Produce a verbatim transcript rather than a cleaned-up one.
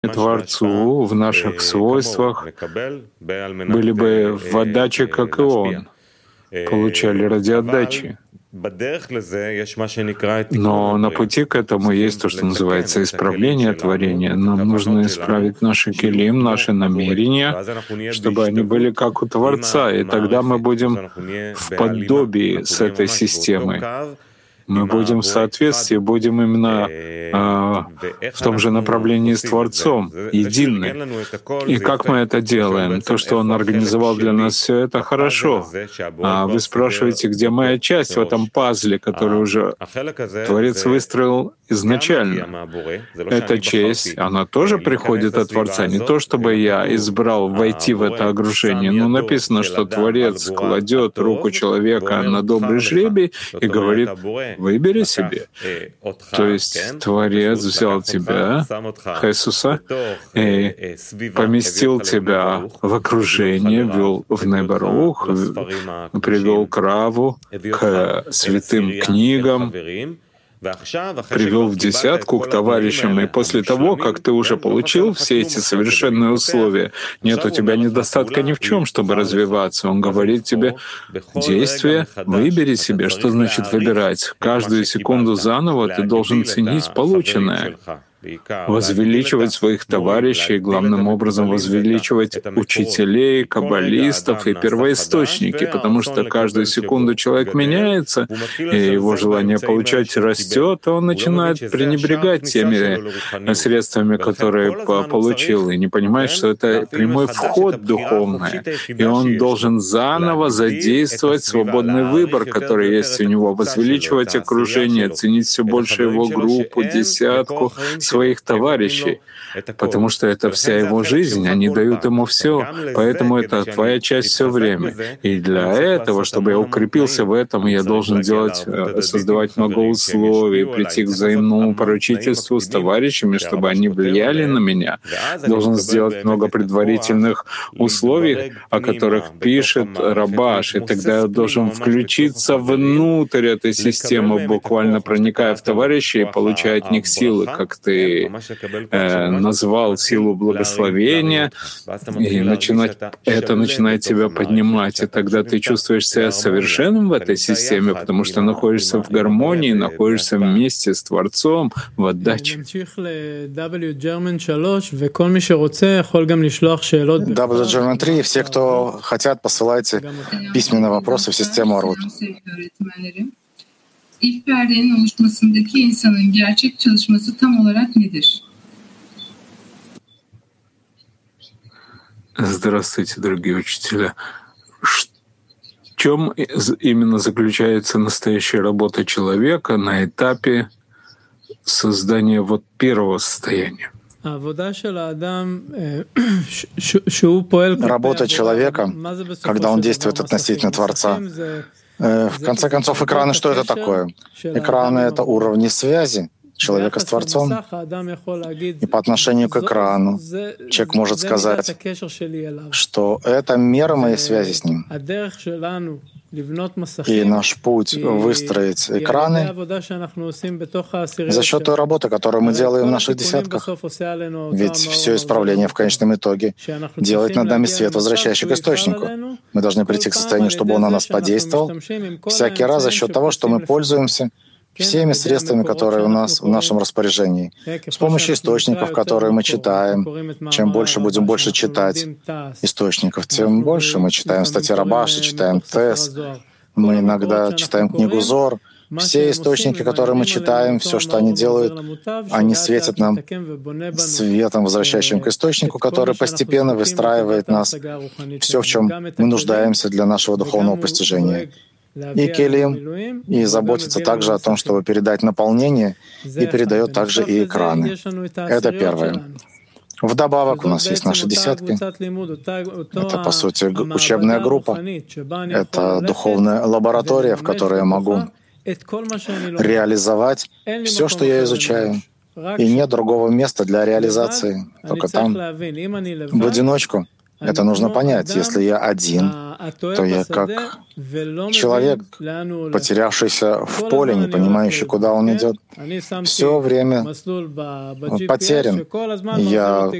Творцу в наших свойствах были бы в отдаче, как и Он, получали ради отдачи. Но на пути к этому есть то, что называется исправление творения. Нам нужно исправить наши келим, наши намерения, чтобы они были как у Творца, и тогда мы будем в подобии с этой системой. Мы будем в соответствии, будем именно э, в том же направлении с Творцом, едины. И как мы это делаем? То, что Он организовал для нас все это, хорошо. А вы спрашиваете, где моя часть в этом пазле, который уже Творец выстроил изначально? Эта честь, она тоже приходит от Творца. Не то, чтобы я избрал войти в это окружение, но написано, что Творец кладет руку человека на добрый жребий и говорит: выбери себе. То есть Творец взял тебя, Хесуса, и поместил тебя в окружение, ввел в Небарух, привел к Раву, к святым книгам, привел в десятку к товарищам, и после того, как ты уже получил все эти совершенные условия, нет у тебя недостатка ни в чем, чтобы развиваться. Он говорит тебе: действие, выбери себе. Что значит выбирать? Каждую секунду заново ты должен ценить полученное, возвеличивать своих товарищей, главным образом возвеличивать учителей, каббалистов и первоисточники, потому что каждую секунду человек меняется, и его желание получать растет, и он начинает пренебрегать теми средствами, которые получил, и не понимает, что это прямой вход духовный, и он должен заново задействовать свободный выбор, который есть у него, возвеличивать окружение, ценить все больше его группу, десятку, своих товарищей, потому что это вся его жизнь, они дают ему все, поэтому это твоя часть все время. И для этого, чтобы я укрепился в этом, я должен делать, создавать много условий, прийти к взаимному поручительству с товарищами, чтобы они влияли на меня. Должен сделать много предварительных условий, о которых пишет Рабаш, и тогда я должен включиться внутрь этой системы, буквально проникая в товарищей и получая от них силы, как ты э, назвал силу благословения, и начинать, это начинает тебя поднимать, и тогда ты чувствуешь себя совершенным в этой системе, потому что находишься в гармонии, находишься вместе с Творцом в отдаче. дабл ю German три, все, кто хотят, посылайте письменные вопросы в систему Арут. İlk perdenin oluşmasındaki insanın gerçek çalışması tam olarak nedir? Здравствуйте, дорогие учителя. В чем именно заключается настоящая работа человека на этапе создания вот первого состояния? Работа человека, когда он действует относительно Творца. В конце концов, экраны, что это такое? Экраны — это уровни связи человека с Творцом. И по отношению к экрану человек может сказать, что это мера моей связи с ним. И наш путь выстроить экраны за счет той работы, которую мы делаем в наших десятках. Ведь все исправление в конечном итоге делает над нами свет, возвращающий к источнику. Мы должны прийти к состоянию, чтобы он на нас подействовал всякий раз за счет того, что мы пользуемся всеми средствами, которые у нас в нашем распоряжении, с помощью источников, которые мы читаем. Чем больше будем больше читать источников, тем больше мы читаем статьи Рабаша, читаем Тес, мы иногда читаем книгу Зор. Все источники, которые мы читаем, все, что они делают, они светят нам светом, возвращающим к источнику, который постепенно выстраивает нас, все, в чем мы нуждаемся для нашего духовного постижения. И келим, и заботится также о том, чтобы передать наполнение, и передает также и экраны. Это первое. Вдобавок у нас есть наши десятки. Это, по сути, учебная группа. Это духовная лаборатория, в которой я могу реализовать все, что я изучаю. И нет другого места для реализации, только там. В одиночку Это нужно понять. Если я один, то я как человек, потерявшийся в поле, не понимающий, куда он идет. Все время потерян. Я